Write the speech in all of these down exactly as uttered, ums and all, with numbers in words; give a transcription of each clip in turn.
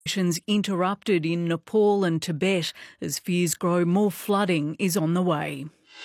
Operations interrupted in Nepal and Tibet as fears grow more flooding is on the way.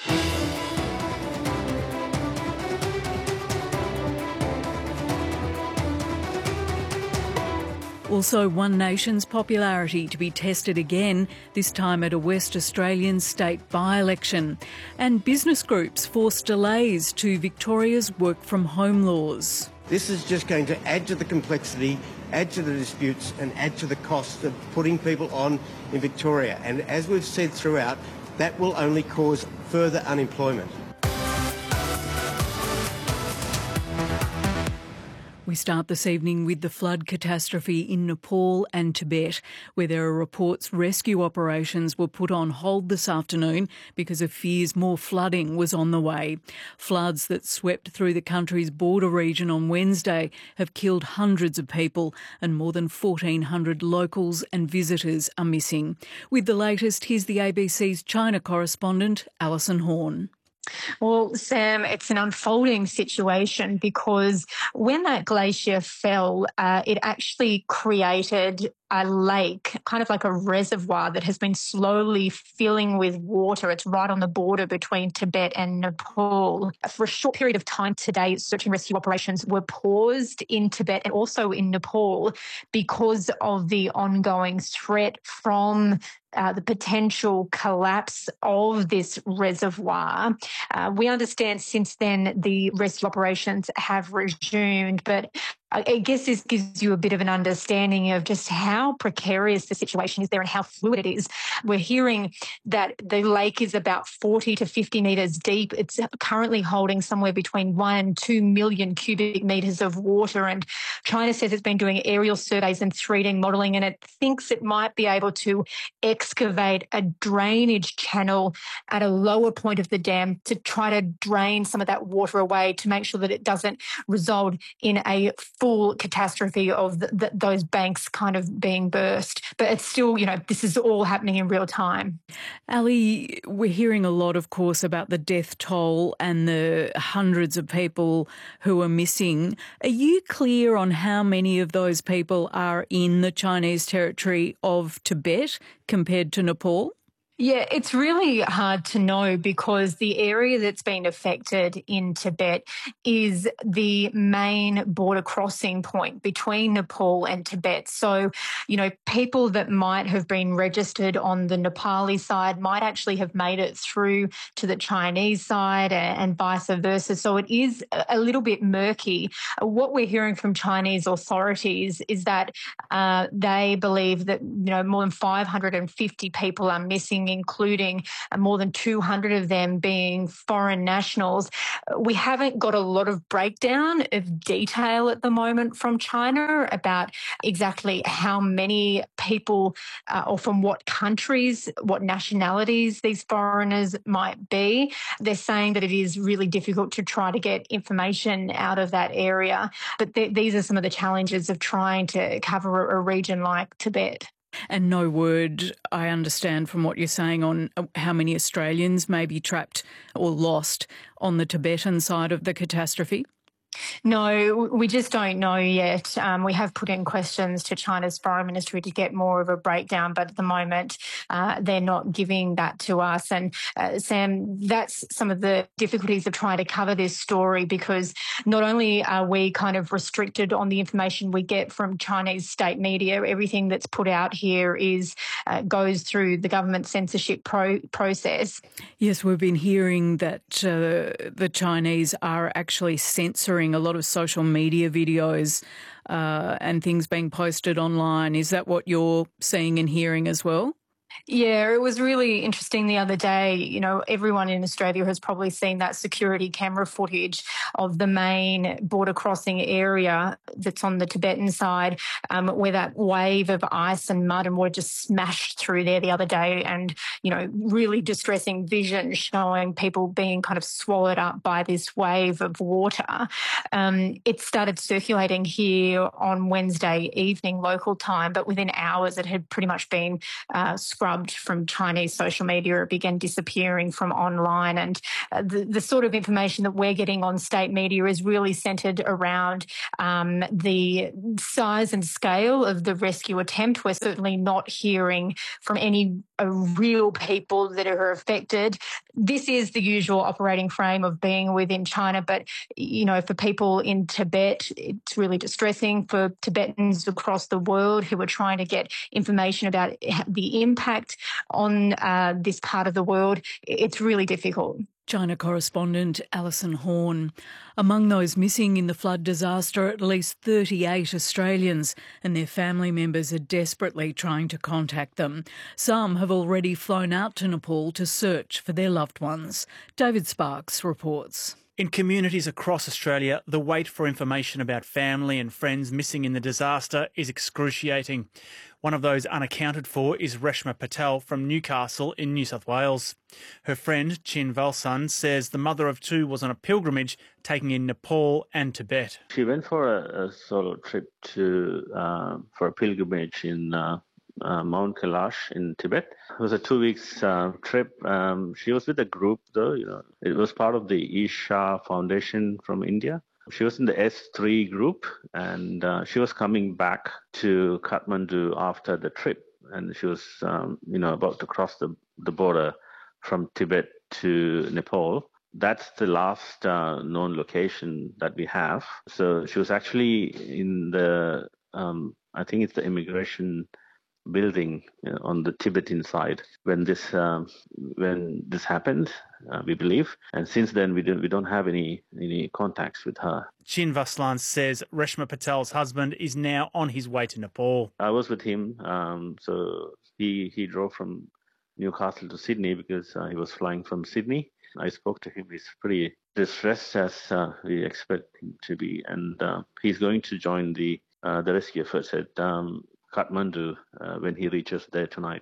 Also, One Nation's popularity to be tested again, this time at a West Australian state by-election. And business groups force delays to Victoria's work-from-home laws. This is just going to add to the complexity, add to the disputes and add to the cost of putting people on in Victoria. And as we've said throughout, that will only cause further unemployment. We start this evening with the flood catastrophe in Nepal and Tibet, where there are reports rescue operations were put on hold this afternoon because of fears more flooding was on the way. Floods that swept through the country's border region on Wednesday have killed hundreds of people and more than fourteen hundred locals and visitors are missing. With the latest, here's the A B C's China correspondent, Alison Horn. Well, Sam, it's an unfolding situation because when that glacier fell, uh, it actually created a lake, kind of like a reservoir that has been slowly filling with water. It's right on the border between Tibet and Nepal. For a short period of time today, search and rescue operations were paused in Tibet and also in Nepal because of the ongoing threat from Uh, the potential collapse of this reservoir. Uh, we understand since then the rescue operations have resumed, but I guess this gives you a bit of an understanding of just how precarious the situation is there and how fluid it is. We're hearing that the lake is about forty to fifty metres deep. It's currently holding somewhere between one and two million cubic metres of water. And China says it's been doing aerial surveys and three D modelling, and it thinks it might be able to excavate a drainage channel at a lower point of the dam to try to drain some of that water away to make sure that it doesn't result in a full catastrophe of the, the, those banks kind of being burst. But it's still, you know, this is all happening in real time. Ali, we're hearing a lot, of course, about the death toll and the hundreds of people who are missing. Are you clear on how many of those people are in the Chinese territory of Tibet compared to Nepal? Yeah, it's really hard to know because the area that's been affected in Tibet is the main border crossing point between Nepal and Tibet. So, you know, people that might have been registered on the Nepali side might actually have made it through to the Chinese side and vice versa. So it is a little bit murky. What we're hearing from Chinese authorities is that uh, they believe that, you know, more than five hundred fifty people are missing, including more than two hundred of them being foreign nationals. We haven't got a lot of breakdown of detail at the moment from China about exactly how many people uh, or from what countries, what nationalities these foreigners might be. They're saying that it is really difficult to try to get information out of that area. But th- these are some of the challenges of trying to cover a region like Tibet. And no word, I understand from what you're saying, on how many Australians may be trapped or lost on the Tibetan side of the catastrophe? No, we just don't know yet. Um, we have put in questions to China's foreign ministry to get more of a breakdown, but at the moment uh, they're not giving that to us. And uh, Sam, that's some of the difficulties of trying to cover this story, because not only are we kind of restricted on the information we get from Chinese state media, everything that's put out here is uh, goes through the government censorship pro- process. Yes, we've been hearing that uh, the Chinese are actually censoring a lot of social media videos uh, and things being posted online. Is that what you're seeing and hearing as well? Yeah, it was really interesting the other day. You know, everyone in Australia has probably seen that security camera footage of the main border crossing area that's on the Tibetan side, um, where that wave of ice and mud and water just smashed through there the other day, and, you know, really distressing vision showing people being kind of swallowed up by this wave of water. Um, it started circulating here on Wednesday evening local time, but within hours it had pretty much been uh, scrubbed scrubbed from Chinese social media. It began disappearing from online. And uh, the, the sort of information that we're getting on state media is really centred around um, the size and scale of the rescue attempt. We're certainly not hearing from any uh, real people that are affected. This is the usual operating frame of being within China, but, you know, for people in Tibet, it's really distressing. For Tibetans across the world who are trying to get information about the impact on uh, this part of the world, it's really difficult. China correspondent Alison Horn. Among those missing in the flood disaster, at least thirty-eight Australians, and their family members are desperately trying to contact them. Some have already flown out to Nepal to search for their loved ones. David Sparks reports. In communities across Australia, the wait for information about family and friends missing in the disaster is excruciating. One of those unaccounted for is Reshma Patel from Newcastle in New South Wales. Her friend, Chin Valsan, says the mother of two was on a pilgrimage taking in Nepal and Tibet. She went for a, a solo trip to uh, for a pilgrimage in uh, uh, Mount Kailash in Tibet. It was a two weeks uh, trip. Um, she was with a group, though. You know, it was part of the Isha Foundation from India. She was in the S three group, and uh, she was coming back to Kathmandu after the trip, and she was, um, you know, about to cross the, the border from Tibet to Nepal. That's the last uh, known location that we have. So she was actually in the, um, I think it's the immigration building, you know, on the Tibetan side when this um, when this happened, uh, we believe. And since then, we don't we don't have any any contacts with her. Chin Vaslan says Reshma Patel's husband is now on his way to Nepal. I was with him, um, so he he drove from Newcastle to Sydney because uh, he was flying from Sydney. I spoke to him. He's pretty distressed, as uh, we expect him to be, and uh, he's going to join the uh, the rescue efforts at um, Kathmandu uh, when he reaches there tonight.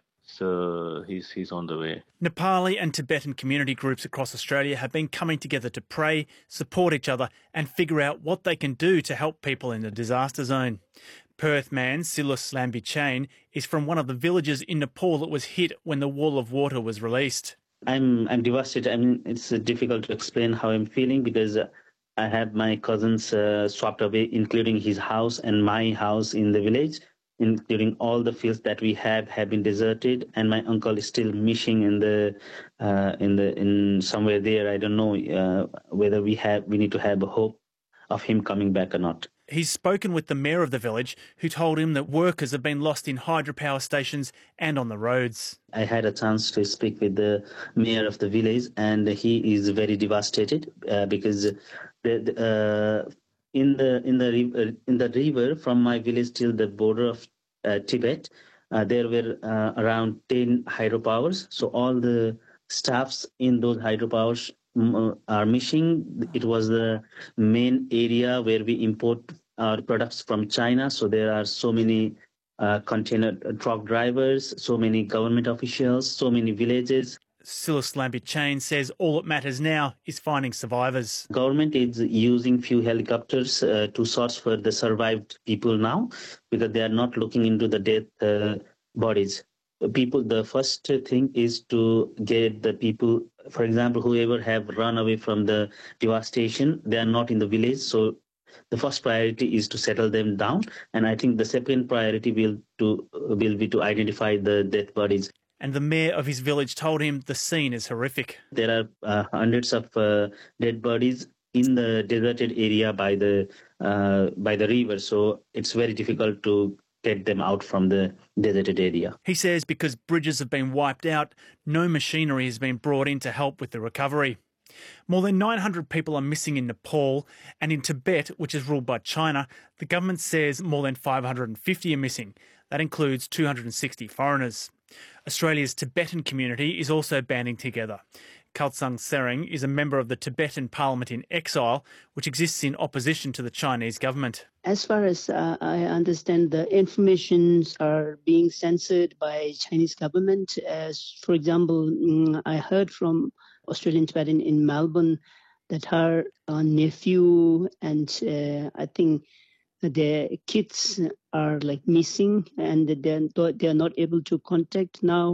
So he's he's on the way. Nepali and Tibetan community groups across Australia have been coming together to pray, support each other and figure out what they can do to help people in the disaster zone. Perth man Silas Lambichain is from one of the villages in Nepal that was hit when the wall of water was released. I'm I'm devastated. I mean, it's uh, difficult to explain how I'm feeling because uh, I had my cousins uh, swapped away, including his house and my house in the village, including all the fields that we have have been deserted, and my uncle is still missing in the uh, in the in somewhere there. I don't know uh, whether we have we need to have a hope of him coming back or not. He's spoken with the mayor of the village, who told him that workers have been lost in hydropower stations and on the roads. I had a chance to speak with the mayor of the village, and he is very devastated uh, because the, the, uh, in the in the river, in the river from my village till the border of uh, Tibet, uh, there were uh, around ten hydropowers. So all the staffs in those hydropowers are missing. It was the main area where we import our products from China. So there are so many uh, container truck drivers, so many government officials, so many villages. Silas Lambichain says all that matters now is finding survivors. Government is using few helicopters uh, to search for the survived people now because they are not looking into the dead uh, bodies. People, the first thing is to get the people, for example, whoever have run away from the devastation, they are not in the village. So the first priority is to settle them down. And I think the second priority will to will be to identify the dead bodies. And the mayor of his village told him the scene is horrific. There are uh, hundreds of uh, dead bodies in the deserted area by the uh, by the river. So it's very difficult to get them out from the deserted area. He says because bridges have been wiped out, no machinery has been brought in to help with the recovery. More than nine hundred people are missing in Nepal, and in Tibet, which is ruled by China, the government says more than five hundred fifty are missing. That includes two hundred sixty foreigners. Australia's Tibetan community is also banding together. Khaltsang Sereng is a member of the Tibetan Parliament in Exile, which exists in opposition to the Chinese government. As far as uh, I understand, the informations are being censored by Chinese government. As, for example, mm, I heard from Australian Tibetan in Melbourne that her uh, nephew and uh, I think their kids are like missing and they're, they're not able to contact now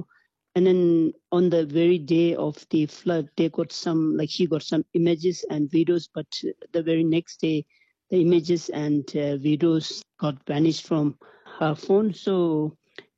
And then on the very day of the flood, they got some, like she got some images and videos, but the very next day, the images and uh, videos got vanished from her phone. So